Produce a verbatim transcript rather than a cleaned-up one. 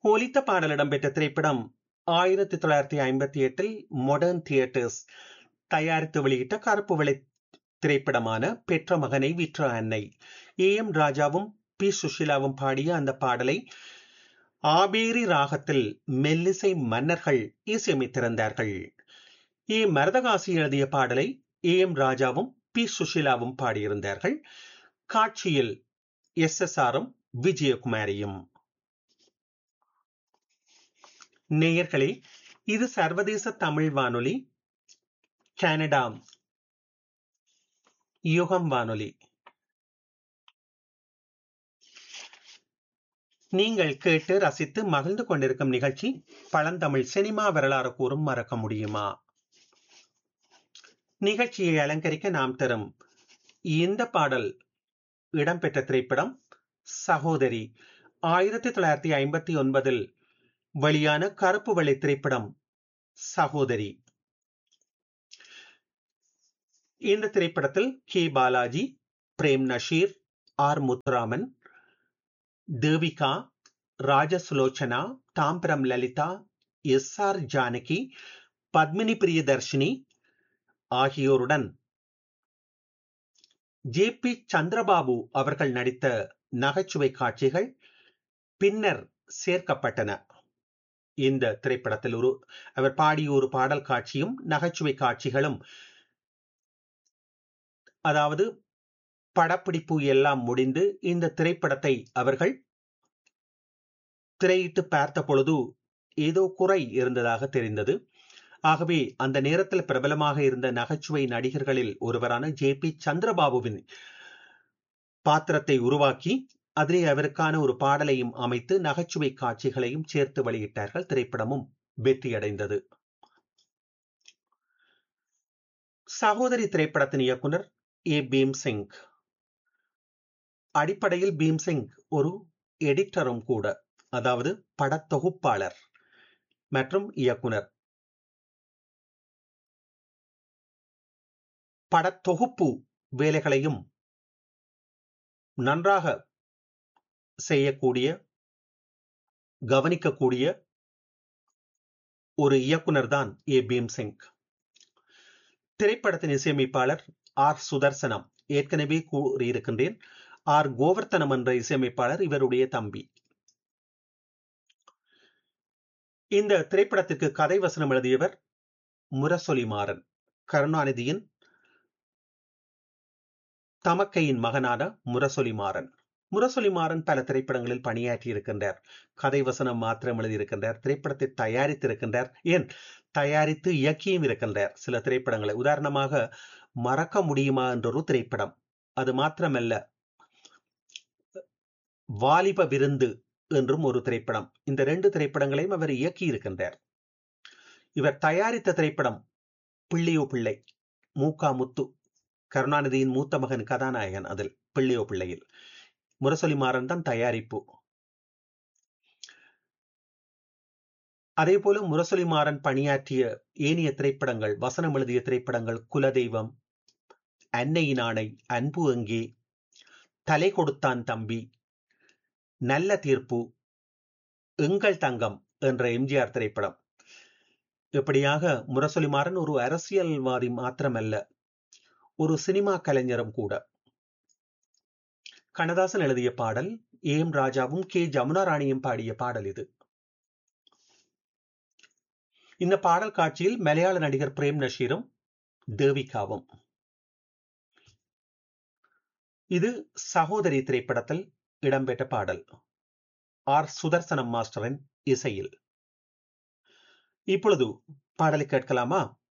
ஒலித்த பாடல் இடம்பெற்ற திரைப்படம் ஆயிரத்தி தொள்ளாயிரத்தி ஐம்பத்தி எட்டில் மாடர்ன் தியேட்டர்ஸ் தயாரித்து வெளியிட்ட கருப்பு வெள்ளை திரைப்படமான பெற்ற மகனை விற்ற அன்னை. ஏ எம் ராஜாவும் பி சுஷிலாவும் பாடிய அந்த பாடலை ஆபேரி ராகத்தில் மெல்லிசை மன்னர்கள் இசையமைத்திருந்தார்கள். ஏ மரதகாசி எழுதிய பாடலை ஏ எம் ராஜாவும் பி சுஷிலாவும் பாடியிருந்தார்கள். காட்சியில் எஸ் எஸ் ஆரும் விஜயகுமாரியும். நேயர்களே, இது சர்வதேச தமிழ் வானொலி, கனடா யுகம் வானொலி. நீங்கள் கேட்டு ரசித்து மகிழ்ந்து கொண்டிருக்கும் நிகழ்ச்சி பழந்தமிழ் சினிமா வரலாறு கூறும் மறக்க முடியுமா. நிகழ்ச்சியை அலங்கரிக்க நாம் தரும் இந்த பாடல் இடம்பெற்ற திரைப்படம் சகோதரி. ஆயிரத்தி தொள்ளாயிரத்தி ஐம்பத்தி ஒன்பதில் வெளியான கருப்பு வெள்ளை திரைப்படம் சகோதரி. இந்த திரைப்படத்தில் K Balaji, frame Nazeer, R Muthuraman, Devika, Rajasulochana, Tambaram Lalitha, S R Janaki, Padmini Priyadarshini ஆகியோருடன் ஜே பி சந்திரபாபு அவர்கள் நடித்த நகைச்சுவை காட்சிகள் பின்னர் சேர்க்கப்பட்டன. இந்த திரைப்படத்தில் ஒரு அவர் பாடிய ஒரு பாடல் காட்சியும் நகைச்சுவை காட்சிகளும், அதாவது படப்பிடிப்பு எல்லாம் முடிந்து இந்த திரைப்படத்தை அவர்கள் திரையிட்டு பார்த்த பொழுது ஏதோ குறை இருந்ததாக தெரிந்தது. ஆகவே அந்த நேரத்தில் பிரபலமாக இருந்த நகைச்சுவை நடிகர்களில் ஒருவரான ஜே பி சந்திரபாபுவின் பாத்திரத்தை உருவாக்கி அதிலே அவருக்கான ஒரு பாடலையும் அமைத்து நகைச்சுவை காட்சிகளையும் சேர்த்து வெளியிட்டார்கள். திரைப்படமும் வெற்றியடைந்தது. சகோதரி திரைப்படத்தின் இயக்குனர் ஏ பீம்சிங். அடிப்படையில் பீம்சிங் ஒரு எடிட்டரும் கூட, அதாவது படத்தொகுப்பாளர் மற்றும் இயக்குனர். படத்தொகுப்பு வேலைகளையும் நன்றாக செய்யக்கூடிய, கவனிக்கக்கூடிய ஒரு இயக்குனர் தான் ஏ பீம்சிங். திரைப்படத்தின் இசையமைப்பாளர் ஆர் சுதர்சனம். ஏற்கனவே கூறியிருக்கின்றேன், ஆர் கோவர்த்தனம் என்ற இசையமைப்பாளர் இவருடைய தம்பி. இந்த திரைப்படத்திற்கு கதை வசனம் எழுதியவர் முரசொலி மாறன், கருணாநிதியின் தமக்கையின் மகனான முரசொலி மாறன். முரசொலி மாறன் பல திரைப்படங்களில் பணியாற்றி இருக்கின்றார். கதை வசனம் மாத்திரம் எழுதியிருக்கின்றார். திரைப்படத்தை தயாரித்திருக்கின்றார். ஏன், தயாரித்து இயக்கியும் இருக்கின்றார் சில திரைப்படங்களை. உதாரணமாக மறக்க முடியுமா என்றொரு திரைப்படம். அது மாத்திரமல்ல, வாலிப விருந்து என்றும் ஒரு திரைப்படம். இந்த ரெண்டு திரைப்படங்களையும் அவர் இயக்கி இருக்கின்றார். இவர் தயாரித்த திரைப்படம் பிள்ளையோ பிள்ளை, மூகா முத்து, கருணாநிதியின் மூத்த மகன் கதாநாயகன். அதில் பிள்ளையோ பிள்ளையில் முரசொலி மாறன் தான் தயாரிப்பு. அதே போல முரசொலி மாறன் பணியாற்றிய ஏனைய திரைப்படங்கள், வசனம் எழுதிய திரைப்படங்கள் குலதெய்வம், அன்னையின் ஆணை, அன்பு எங்கே, தலை கொடுத்தான் தம்பி, நல்ல தீர்ப்பு, எங்கள் தங்கம் என்ற எம்ஜிஆர் திரைப்படம். இப்படியாக முரசொலி மாறன் ஒரு அரசியல்வாதி மாத்திரமல்ல, ஒரு சினிமா கலைஞரும் கூட. கண்ணதாசன் எழுதிய பாடல், ஏ எம் ராஜாவும் கே ஜமுனா ராணியும் பாடிய பாடல் இது. இந்த பாடல் காட்சியில் மலையாள நடிகர் பிரேம் நஷீரும் தேவிகாவும். இது சகோதரி திரைப்படத்தில் இடம்பெற்ற பாடல், ஆர் சுதர்சனம் மாஸ்டரின் இசையில். இப்பொழுது பாடலை கேட்கலாமா?